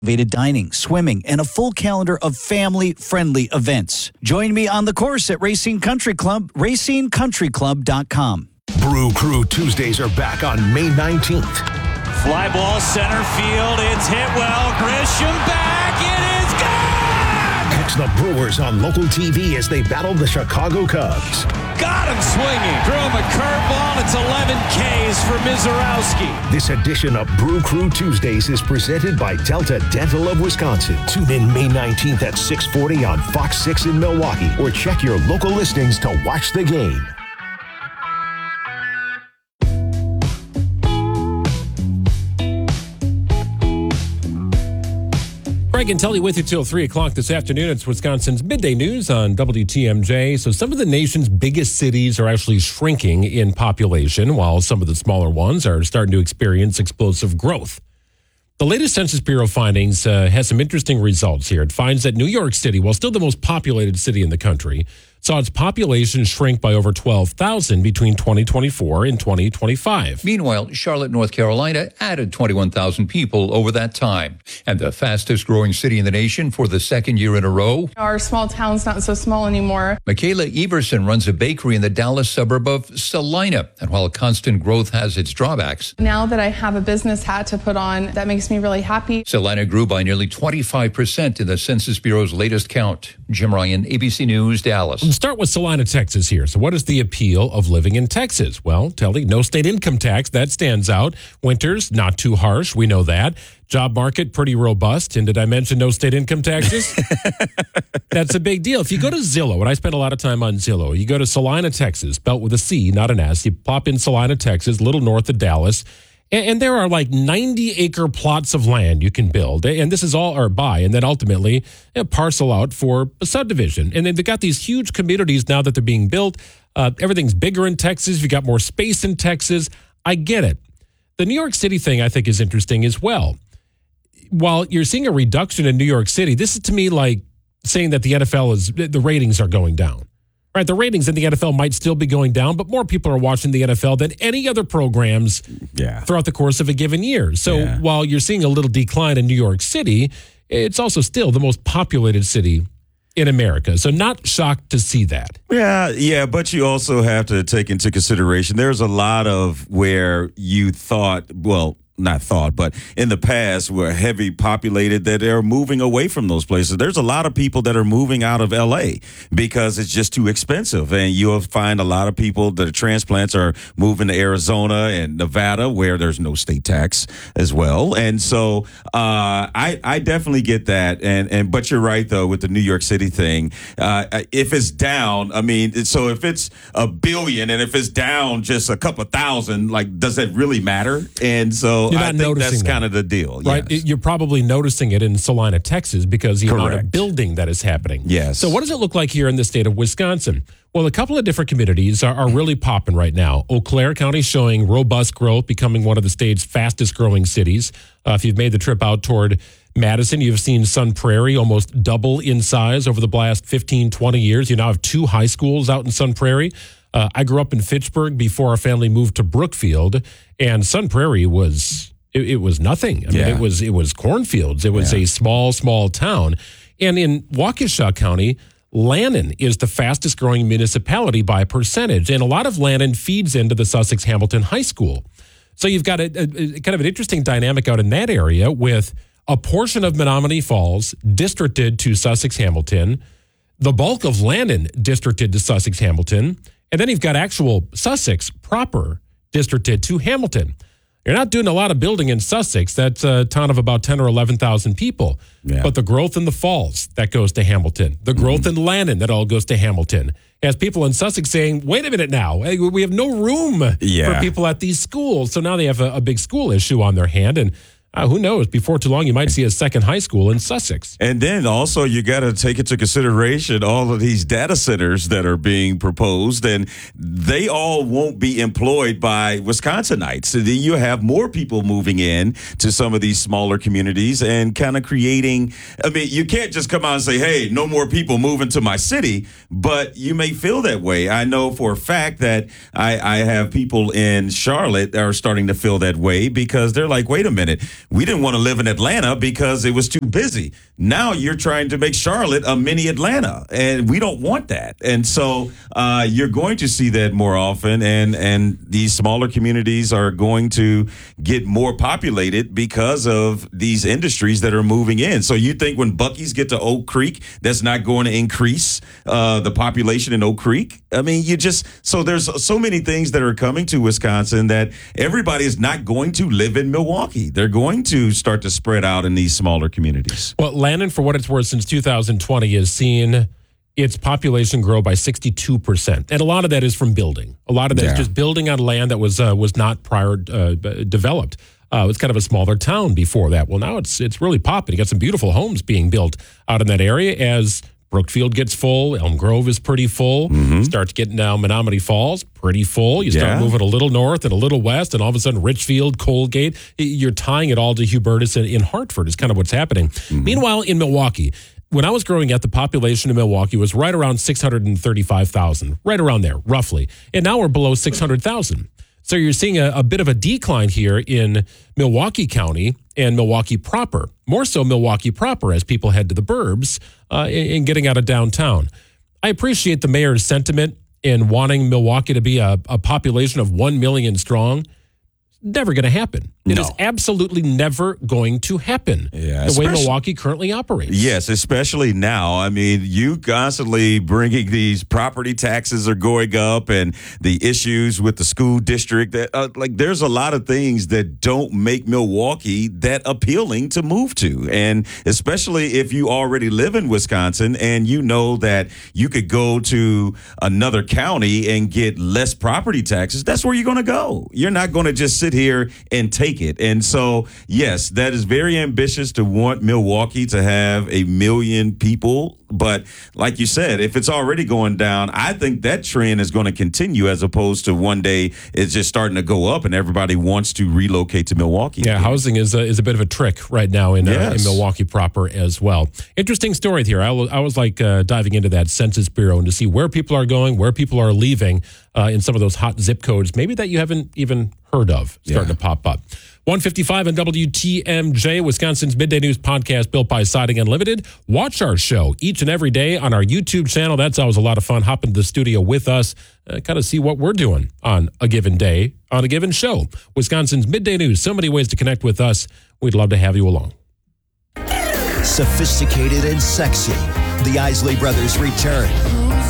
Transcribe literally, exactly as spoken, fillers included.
elevated dining, swimming, and a full calendar of family-friendly events. Join me on the course at Racine Country Club, racine country club dot com. Brew Crew Tuesdays are back on May nineteenth. Fly ball center field. It's hit well. Grisham back. It is gone! Catch the Brewers on local T V as they battle the Chicago Cubs. Got him swinging. Threw him a curveball. It's eleven Ks for Mizorowski. This edition of Brew Crew Tuesdays is presented by Delta Dental of Wisconsin. Tune in May nineteenth at six forty on Fox six in Milwaukee or check your local listings to watch the game. Greg and Telly with you till three o'clock this afternoon. It's Wisconsin's Midday News on W T M J. So some of the nation's biggest cities are actually shrinking in population, while some of the smaller ones are starting to experience explosive growth. The latest Census Bureau findings uh, has some interesting results here. It finds that New York City, while still the most populated city in the country, saw its population shrink by over twelve thousand between twenty twenty-four and twenty twenty-five. Meanwhile, Charlotte, North Carolina added twenty-one thousand people over that time. And the fastest growing city in the nation for the second year in a row. Our small town's not so small anymore. Michaela Everson runs a bakery in the Dallas suburb of Salina. And while constant growth has its drawbacks, now that I have a business hat to put on, that makes me really happy. Salina grew by nearly twenty-five percent in the Census Bureau's latest count. Jim Ryan, A B C News, Dallas. Let's start with Salina, Texas here. So what is the appeal of living in Texas? Well, Telly, no state income tax. That stands out. Winters, not too harsh. We know that. Job market, pretty robust. And did I mention no state income taxes? That's a big deal. If you go to Zillow, and I spend a lot of time on Zillow, you go to Salina, Texas, spelt with a C, not an S. You pop in Salina, Texas, a little north of Dallas. And there are like ninety acre plots of land you can build. And this is all or buy and then ultimately you know, parcel out for a subdivision. And they've got these huge communities now that they're being built. Uh, everything's bigger in Texas. You've got more space in Texas. I get it. The New York City thing I think is interesting as well. While you're seeing a reduction in New York City, this is to me like saying that the N F L is, the ratings are going down. Right, the ratings in the N F L might still be going down, but more people are watching the N F L than any other programs yeah. throughout the course of a given year. So yeah. while you're seeing a little decline in New York City, it's also still the most populated city in America. So not shocked to see that. Yeah, yeah, but you also have to take into consideration there's a lot of where you thought, well, not thought, but in the past were heavy populated that they're moving away from those places. There's a lot of people that are moving out of L A because it's just too expensive. And you'll find a lot of people that are transplants are moving to Arizona and Nevada where there's no state tax as well. And so uh, I, I definitely get that. And, and but you're right, though, with the New York City thing. Uh, if it's down, I mean, so if it's a billion and if it's down just a couple thousand, like, does that really matter? And so You're not I think noticing that's that. kind of the deal. Right. Yes. You're probably noticing it in Salina, Texas, because the amount of Correct. building that is happening. Yes. So what does it look like here in the state of Wisconsin? Well, a couple of different communities are, are really popping right now. Eau Claire County showing robust growth, becoming one of the state's fastest growing cities. Uh, if you've made the trip out toward Madison, you've seen Sun Prairie almost double in size over the last fifteen, twenty years. You now have two high schools out in Sun Prairie. Uh, I grew up in Fitchburg before our family moved to Brookfield, and Sun Prairie was... It, it was nothing. I mean, Yeah. it was it was cornfields. It was Yeah. a small, small town. And in Waukesha County, Lannon is the fastest growing municipality by percentage. And a lot of Lannon feeds into the Sussex Hamilton High School. So you've got a, a, a kind of an interesting dynamic out in that area with a portion of Menominee Falls districted to Sussex Hamilton, the bulk of Lannon districted to Sussex Hamilton, and then you've got actual Sussex proper districted to Hamilton. You're not doing a lot of building in Sussex. That's a town of about ten or eleven thousand people. Yeah. But the growth in the Falls, that goes to Hamilton. The growth mm-hmm. in Lannon, that all goes to Hamilton. As people in Sussex saying, wait a minute now, we have no room yeah. for people at these schools. So now they have a, a big school issue on their hand. And Uh, who knows? Before too long, you might see a second high school in Sussex. And then also you got to take into consideration all of these data centers that are being proposed, and they all won't be employed by Wisconsinites. So then you have more people moving in to some of these smaller communities and kind of creating, I mean, you can't just come out and say, hey, no more people moving to my city, but you may feel that way. I know for a fact that I, I have people in Charlotte that are starting to feel that way because they're like, wait a minute. we didn't want to live in Atlanta because it was too busy. Now you're trying to make Charlotte a mini Atlanta, and we don't want that. And so uh, you're going to see that more often, and, and these smaller communities are going to get more populated because of these industries that are moving in. So you think when Buc-ee's get to Oak Creek, that's not going to increase uh, the population in Oak Creek? I mean, you just, so there's so many things that are coming to Wisconsin that everybody is not going to live in Milwaukee. They're going to start to spread out in these smaller communities. Well, Landon, for what it's worth, since two thousand twenty, has seen its population grow by sixty-two percent. And a lot of that is from building. A lot of that yeah. is just building on land that was uh, was not prior uh, developed. Uh, it was kind of a smaller town before that. Well, now it's it's really popping. You got some beautiful homes being built out in that area as Brookfield gets full. Elm Grove is pretty full. Mm-hmm. Start getting down Menominee Falls, pretty full. You start yeah. moving a little north and a little west, and all of a sudden Richfield, Colgate, you're tying it all to Hubertus in, in Hartford is kind of what's happening. Mm-hmm. Meanwhile, in Milwaukee, when I was growing up, the population in Milwaukee was right around six hundred thirty-five thousand, right around there, roughly. And now we're below six hundred thousand. So you're seeing a, a bit of a decline here in Milwaukee County and Milwaukee proper, more so Milwaukee proper as people head to the burbs uh, and getting out of downtown. I appreciate the mayor's sentiment in wanting Milwaukee to be a, a population of one million strong. Never going to happen. It no. is absolutely never going to happen yeah, the way Milwaukee currently operates. Yes, especially now. I mean, you constantly bringing these property taxes are going up and the issues with the school district. That uh, like there's a lot of things that don't make Milwaukee that appealing to move to. And especially if you already live in Wisconsin and you know that you could go to another county and get less property taxes, that's where you're going to go. You're not going to just sit here and take it. And so, yes, that is very ambitious to want Milwaukee to have a million people. But like you said, if it's already going down, I think that trend is going to continue as opposed to one day it's just starting to go up and everybody wants to relocate to Milwaukee. Yeah, housing is a, is a bit of a trick right now in, yes. uh, in Milwaukee proper as well. Interesting story here. I was, I was like uh, diving into that Census Bureau and to see where people are going, where people are leaving uh, in some of those hot zip codes, maybe that you haven't even heard of starting yeah. to pop up. one fifty-five on W T M J, Wisconsin's Midday News podcast built by Siding Unlimited. Watch our show each and every day on our YouTube channel. That's always a lot of fun. Hop into the studio with us, uh, kind of see what we're doing on a given day, on a given show. Wisconsin's Midday News. So many ways to connect with us. We'd love to have you along. Sophisticated and sexy. The Isley Brothers return.